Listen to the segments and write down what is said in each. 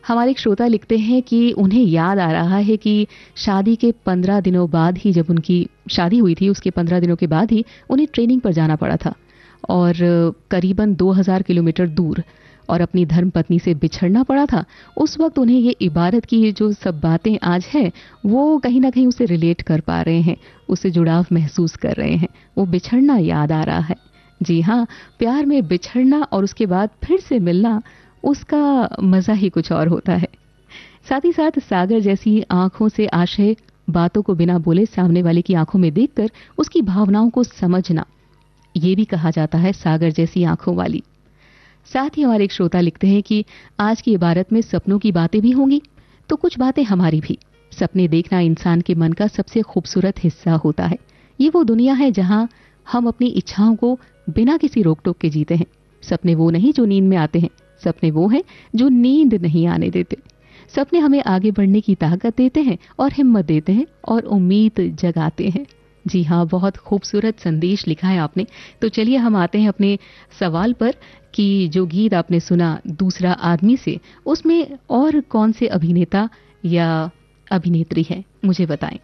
हमारे एक श्रोता लिखते हैं कि उन्हें याद आ रहा है कि शादी के 15 दिनों बाद ही, जब उनकी शादी हुई थी उसके 15 दिनों के बाद ही उन्हें ट्रेनिंग पर जाना पड़ा था, और करीबन 2000 किलोमीटर दूर, और अपनी धर्मपत्नी से बिछड़ना पड़ा था। उस वक्त उन्हें ये इबारत की ये जो सब बातें आज है वो कहीं ना कहीं उसे रिलेट कर पा रहे हैं, उससे जुड़ाव महसूस कर रहे हैं, वो बिछड़ना याद आ रहा है। जी हाँ, प्यार में बिछड़ना और उसके बाद फिर से मिलना, उसका मजा ही कुछ और होता है। साथ ही साथ सागर जैसी आंखों से आशय बातों को बिना बोले सामने वाले की आंखों में देखकर उसकी भावनाओं को समझना, ये भी कहा जाता है सागर जैसी आंखों वाली। साथ ही हमारे एक श्रोता लिखते हैं कि आज की इबारत में सपनों की बातें भी होंगी, तो कुछ बातें हमारी भी। सपने देखना इंसान के मन का सबसे खूबसूरत हिस्सा होता है। ये वो दुनिया है जहां हम अपनी इच्छाओं को बिना किसी रोक टोक के जीते हैं। सपने वो नहीं जो नींद में आते हैं, सपने वो हैं जो नींद नहीं आने देते। सपने हमें आगे बढ़ने की ताकत देते हैं और हिम्मत देते हैं और उम्मीद जगाते हैं। जी हाँ, बहुत खूबसूरत संदेश लिखा है आपने। तो चलिए हम आते हैं अपने सवाल पर कि जो गीत आपने सुना दूसरा आदमी से, उसमें और कौन से अभिनेता या अभिनेत्री हैं, मुझे बताएं।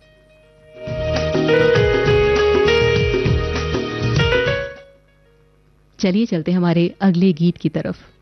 चलिए चलते हैं हमारे अगले गीत की तरफ।